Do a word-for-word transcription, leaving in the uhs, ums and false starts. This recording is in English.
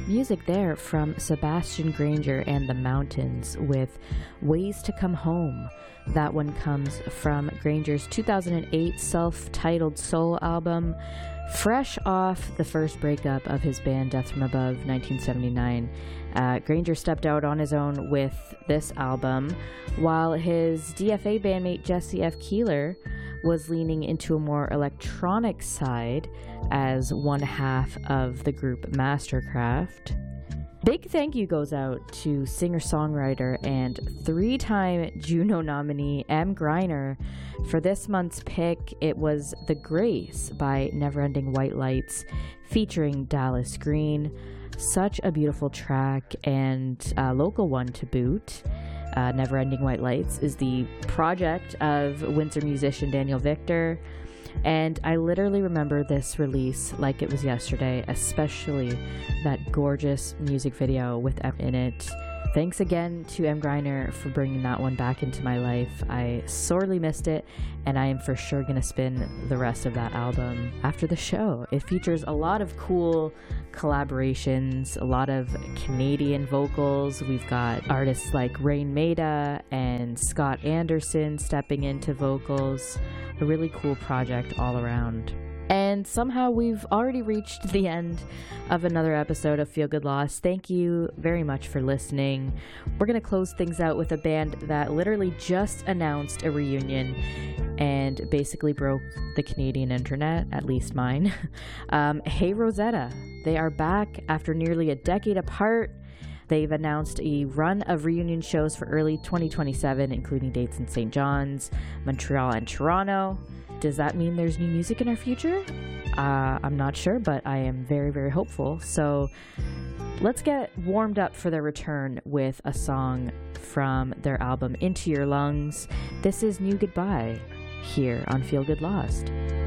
Music there from Sebastian Granger and the Mountains with Ways to Come Home. That one comes from Granger's two thousand eight self-titled solo album, fresh off the first breakup of his band Death from Above, nineteen seventy-nine. Uh, Granger stepped out on his own with this album, while his D F A bandmate Jesse F. Keeler was leaning into a more electronic side as one half of the group Mastercraft. Big thank you goes out to singer-songwriter and three-time Juno nominee Em Greiner for this month's pick. It was The Grace by Neverending White Lights featuring Dallas Green. Such a beautiful track, and a local one to boot. Uh, Neverending White Lights is the project of Windsor musician Daniel Victor, and I literally remember this release like it was yesterday, especially that gorgeous music video with Em in it. Thanks again to Em Greiner for bringing that one back into my life. I sorely missed it, and I am for sure going to spin the rest of that album after the show. It features a lot of cool collaborations, a lot of Canadian vocals. We've got artists like Rain Maida and Scott Anderson stepping into vocals. A really cool project all around. And somehow we've already reached the end of another episode of Feel Good Lost. Thank you very much for listening. We're going to close things out with a band that literally just announced a reunion and basically broke the Canadian internet, at least mine. um, Hey Rosetta. They are back after nearly a decade apart. They've announced a run of reunion shows for early twenty twenty-seven, including dates in Saint John's, Montreal, and Toronto. Does that mean there's new music in our future? Uh, I'm not sure, but I am very, very hopeful. So let's get warmed up for their return with a song from their album Into Your Lungs. This is New Goodbye here on Feel Good Lost.